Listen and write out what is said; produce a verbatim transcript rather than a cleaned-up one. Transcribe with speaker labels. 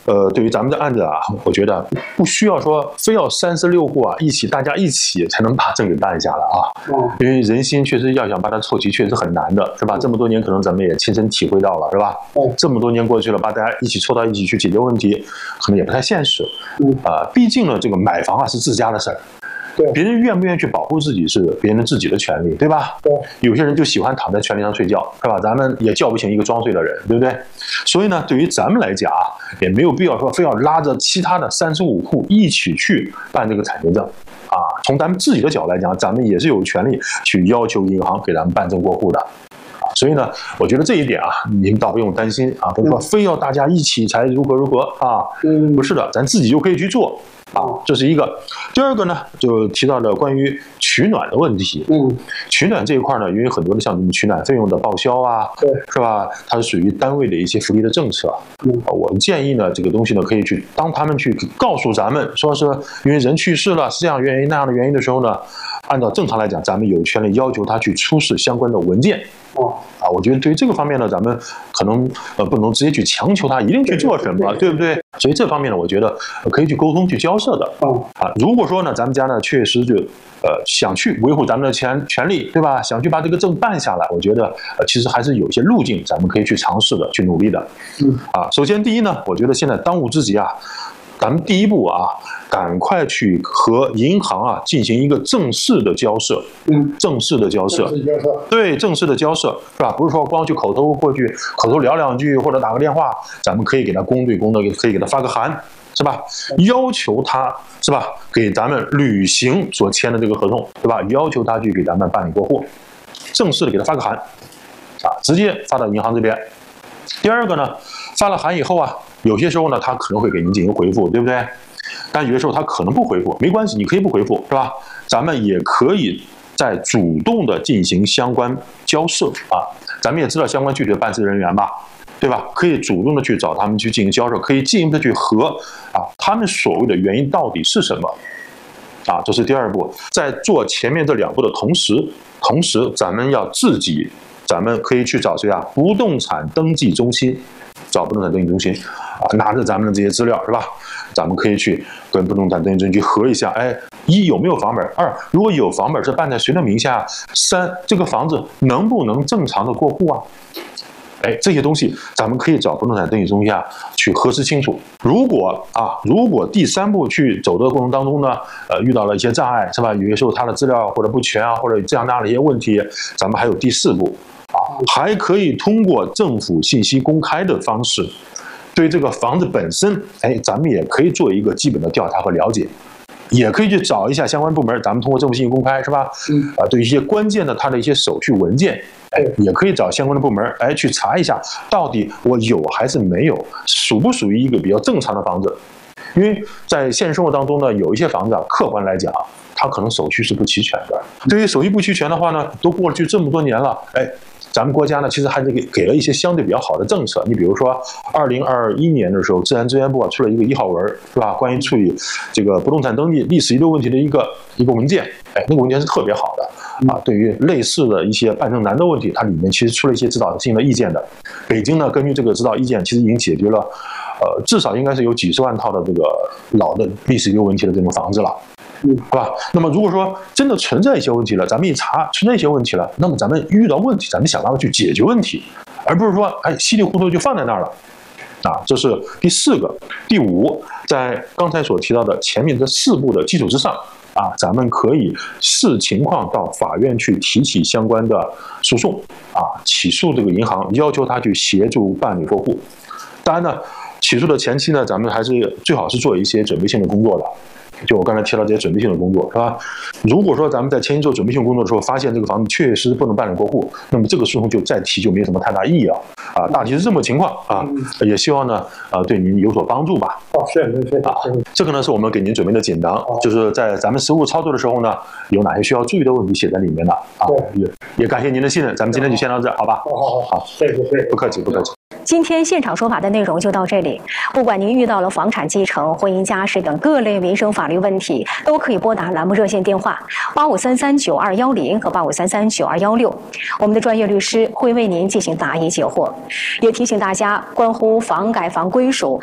Speaker 1: 呃，对于咱们的案子啊，我觉得不需要说非要三十六户啊一起，大家一起才能把证给办下来啊。嗯，因为人心确实要想把它凑齐，确实很难的，是吧？这么多年可能咱们也亲身体会到了，是吧？嗯，这么多年过去了，把大家一起凑到一起去解决问题，可能也不太现实。嗯，啊、呃，毕竟呢，这个买房啊是自家的事儿。对，别人愿不愿意去保护自己是别人自己的权利，对吧？对，有些人就喜欢躺在权利上睡觉，是吧？咱们也叫不醒一个装睡的人，对不对？所以呢，对于咱们来讲啊，也没有必要说非要拉着其他的三十五户一起去办这个产权证啊。从咱们自己的角度来讲，咱们也是有权利去要求银行给咱们办证过户的。所以呢，我觉得这一点啊，你们倒不用担心啊，不是说非要大家一起才如何如何啊，不是的，咱自己就可以去做。啊，这是一个。第二个呢，就提到了关于取暖的问题。嗯，取暖这一块呢，因为很多的像什么取暖费用的报销啊，对，是吧？它是属于单位的一些福利的政策。嗯，我们建议呢，这个东西呢，可以去当他们去告诉咱们，说是因为人去世了，是这样原因那样的原因的时候呢，按照正常来讲，咱们有权利要求他去出示相关的文件。哦，啊，我觉得对于这个方面呢，咱们可能呃不能直接去强求他一定去做什么，对不对？所以这方面呢，我觉得可以去沟通、去交涉的。嗯，啊，如果说呢，咱们家呢确实就呃想去维护咱们的权权利，对吧？想去把这个证办下来，我觉得呃其实还是有些路径，咱们可以去尝试的，去努力的。嗯，啊，首先第一呢，我觉得现在当务之急啊，咱们第一步啊，赶快去和银行啊进行一个正式的交涉，嗯，正式的交涉，对，正式的交涉是吧？不是说光去口头过去，口头聊两句或者打个电话，咱们可以给他公对公的，可以给他发个函，是吧？要求他是吧，给咱们履行所签的这个合同，对吧？要求他去给咱们办理过户，正式的给他发个函，啊，直接发到银行这边。第二个呢，发了函以后啊，有些时候呢，他可能会给您进行回复，对不对？但有些时候他可能不回复，没关系，你可以不回复，是吧？咱们也可以再主动的进行相关交涉啊。咱们也知道相关具体的办事人员吧，对吧？可以主动的去找他们去进行交涉，可以进一步的去核啊，他们所谓的原因到底是什么啊？这是第二步。在做前面这两步的同时，同时咱们要自己，咱们可以去找谁啊？不动产登记中心，找不动产登记中心啊，拿着咱们的这些资料，是吧？咱们可以去跟不动产登记中心去核一下，哎，一有没有房本？二如果有房本是办在谁的名下？三这个房子能不能正常的过户啊？哎，这些东西咱们可以找不动产登记中心啊去核实清楚。如果啊，如果第三步去走的过程当中呢，呃，遇到了一些障碍，是吧？有些时候他的资料或者不全啊，或者这样那样的一些问题，咱们还有第四步啊，还可以通过政府信息公开的方式。对这个房子本身，哎，咱们也可以做一个基本的调查和了解，也可以去找一下相关部门，咱们通过政府信息公开，是吧？嗯，啊，对一些关键的它的一些手续文件，哎，也可以找相关的部门，哎，去查一下，到底我有还是没有，属不属于一个比较正常的房子？因为在现实生活当中呢，有一些房子啊，客观来讲，它可能手续是不齐全的。对于手续不齐全的话呢，都过去这么多年了，哎。咱们国家呢，其实还是给给了一些相对比较好的政策。你比如说，二零二一年的时候，自然资源部啊出了一个一号文，是吧？关于处理这个不动产登记历史遗留问题的一个一个文件。哎，那个文件是特别好的啊。对于类似的一些办证难的问题，它里面其实出了一些指导性的意见的。北京呢，根据这个指导意见，其实已经解决了，呃，至少应该是有几十万套的这个老的历史遗留问题的这种房子了。嗯，是吧？那么如果说真的存在一些问题了，咱们一查存在一些问题了，那么咱们遇到问题，咱们想办法去解决问题，而不是说哎稀里糊涂就放在那儿了，啊，这是第四个。第五，在刚才所提到的前面这四步的基础之上，啊，咱们可以视情况到法院去提起相关的诉讼，啊，起诉这个银行，要求他去协助办理过户。当然呢，起诉的前期呢，咱们还是最好是做一些准备性的工作的。就我刚才提到这些准备性的工作，是吧？如果说咱们在前期做准备性工作的时候，发现这个房子确实不能办理过户，那么这个诉讼就再提就没有什么太大意义了啊。大体是这么情况啊，也希望呢，呃，对您有所帮助吧。
Speaker 2: 哦，是是是啊，
Speaker 1: 这个呢是我们给您准备的锦囊，就是在咱们实务操作的时候呢，有哪些需要注意的问题写在里面的啊。也也感谢您的信任，咱们今天就先到这，好吧？
Speaker 2: 好好好，谢谢谢谢，
Speaker 1: 不客气不客气。
Speaker 3: 今天现场说法的内容就到这里。不管您遇到了房产继承、婚姻家事等各类民生法律问题，都可以拨打栏目热线电话八五三三九二幺零和八五三三九二幺六，我们的专业律师会为您进行答疑解惑。也提醒大家，关乎房改房归属。